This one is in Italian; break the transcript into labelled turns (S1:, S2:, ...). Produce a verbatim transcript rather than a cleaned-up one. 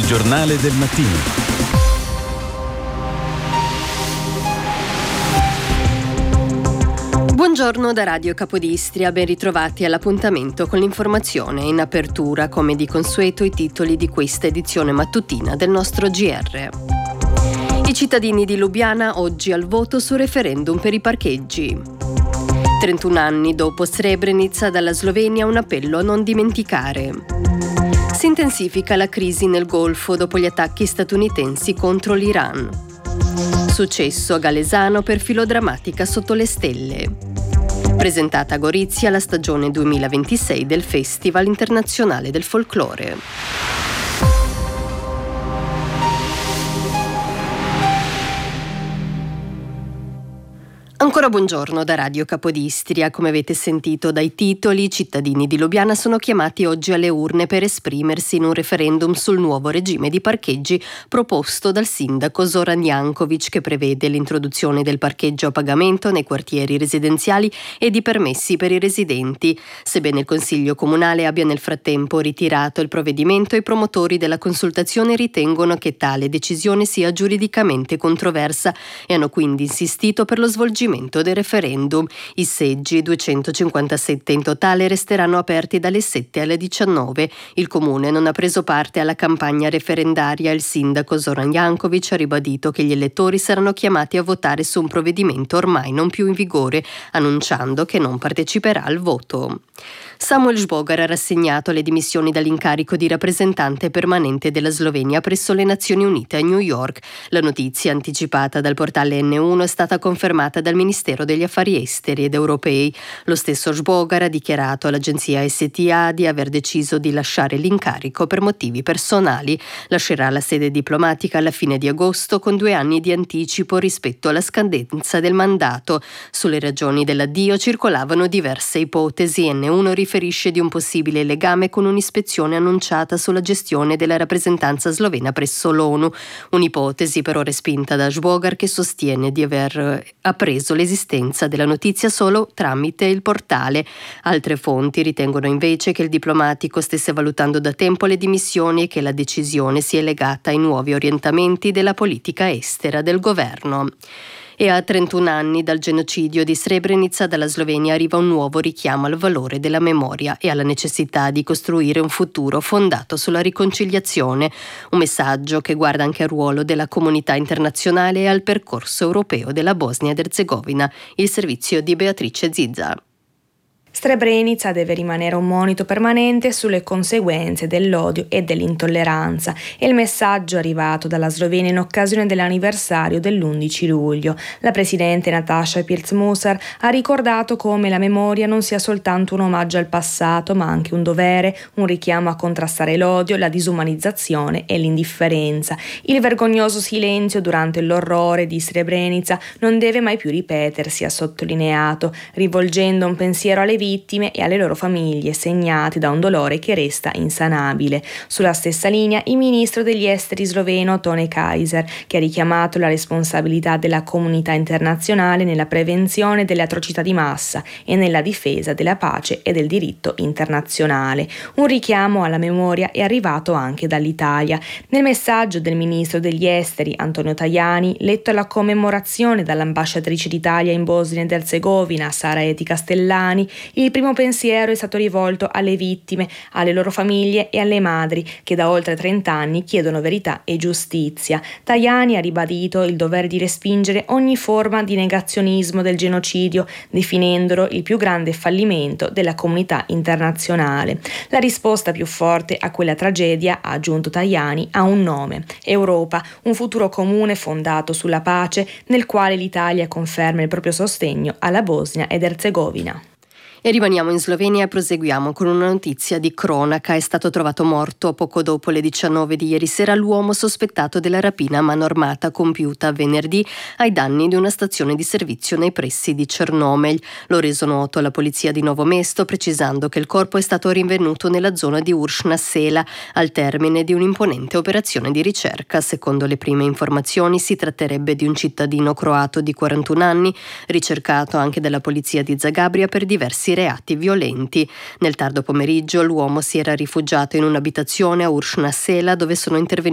S1: giornale del mattino.
S2: Buongiorno da Radio Capodistria, ben ritrovati all'appuntamento con l'informazione. In apertura, come di consueto, i titoli di questa edizione mattutina del nostro G R. I cittadini di Lubiana oggi al voto sul referendum per i parcheggi. trentuno anni dopo Srebrenica, dalla Slovenia un appello a non dimenticare. Si intensifica la crisi nel Golfo dopo gli attacchi statunitensi contro l'Iran. Successo a Galesano per filodrammatica sotto le stelle. Presentata a Gorizia la stagione duemilaventisei del Festival Internazionale del Folklore. Ancora buongiorno da Radio Capodistria. Come avete sentito dai titoli, i cittadini di Lubiana sono chiamati oggi alle urne per esprimersi in un referendum sul nuovo regime di parcheggi proposto dal sindaco Zoran Jankovic, che prevede l'introduzione del parcheggio a pagamento nei quartieri residenziali e di permessi per i residenti. Sebbene il Consiglio Comunale abbia nel frattempo ritirato il provvedimento, i promotori della consultazione ritengono che tale decisione sia giuridicamente controversa e hanno quindi insistito per lo svolgimento del referendum. I seggi, duecentocinquantasette in totale, resteranno aperti dalle sette alle diciannove. Il comune non ha preso parte alla campagna referendaria. Il sindaco Zoran Jankovic ha ribadito che gli elettori saranno chiamati a votare su un provvedimento ormai non più in vigore, annunciando che non parteciperà al voto. Samuel Žbogar ha rassegnato le dimissioni dall'incarico di rappresentante permanente della Slovenia presso le Nazioni Unite a New York. La notizia, anticipata dal portale N uno, è stata confermata dal Ministero degli Affari Esteri ed Europei. Lo stesso Žbogar ha dichiarato all'agenzia S T A di aver deciso di lasciare l'incarico per motivi personali. Lascerà la sede diplomatica alla fine di agosto con due anni di anticipo rispetto alla scadenza del mandato. Sulle ragioni dell'addio circolavano diverse ipotesi. N uno riferisce di un possibile legame con un'ispezione annunciata sulla gestione della rappresentanza slovena presso l'ONU, un'ipotesi però respinta da Žbogar, che sostiene di aver appreso l'esistenza della notizia solo tramite il portale. Altre fonti ritengono invece che il diplomatico stesse valutando da tempo le dimissioni e che la decisione sia legata ai nuovi orientamenti della politica estera del governo. E a trentuno anni dal genocidio di Srebrenica, dalla Slovenia arriva un nuovo richiamo al valore della memoria e alla necessità di costruire un futuro fondato sulla riconciliazione, un messaggio che guarda anche al ruolo della comunità internazionale e al percorso europeo della Bosnia ed Erzegovina. Il servizio di Beatrice Zizza.
S3: Srebrenica deve rimanere un monito permanente sulle conseguenze dell'odio e dell'intolleranza. È il messaggio arrivato dalla Slovenia in occasione dell'anniversario dell'undici luglio. La presidente Nataša Pirc-Musar ha ricordato come la memoria non sia soltanto un omaggio al passato, ma anche un dovere, un richiamo a contrastare l'odio, la disumanizzazione e l'indifferenza. Il vergognoso silenzio durante l'orrore di Srebrenica non deve mai più ripetersi, ha sottolineato, rivolgendo un pensiero alle vittime e alle loro famiglie segnati da un dolore che resta insanabile. Sulla stessa linea il ministro degli esteri sloveno Tone Kaiser, che ha richiamato la responsabilità della comunità internazionale nella prevenzione delle atrocità di massa e nella difesa della pace e del diritto internazionale. Un richiamo alla memoria è arrivato anche dall'Italia. Nel messaggio del ministro degli esteri Antonio Tajani, letto alla commemorazione dall'ambasciatrice d'Italia in Bosnia ed Erzegovina Sara Eti Castellani, il primo pensiero è stato rivolto alle vittime, alle loro famiglie e alle madri che da oltre trenta anni chiedono verità e giustizia. Tajani ha ribadito il dovere di respingere ogni forma di negazionismo del genocidio, definendolo il più grande fallimento della comunità internazionale. La risposta più forte a quella tragedia, ha aggiunto Tajani, ha un nome: Europa, un futuro comune fondato sulla pace, nel quale l'Italia conferma il proprio sostegno alla Bosnia ed Erzegovina.
S2: E rimaniamo in Slovenia e proseguiamo con una notizia di cronaca. È stato trovato morto poco dopo le diciannove di ieri sera l'uomo sospettato della rapina a mano armata compiuta venerdì ai danni di una stazione di servizio nei pressi di Črnomelj. L'ho reso noto alla polizia di Novo Mesto, precisando che il corpo è stato rinvenuto nella zona di Uršna Sela al termine di un'imponente operazione di ricerca. Secondo le prime informazioni si tratterebbe di un cittadino croato di quarantuno anni, ricercato anche dalla polizia di Zagabria per diversi reati violenti. Nel tardo pomeriggio l'uomo si era rifugiato in un'abitazione a Uršna Sela, dove sono intervenuti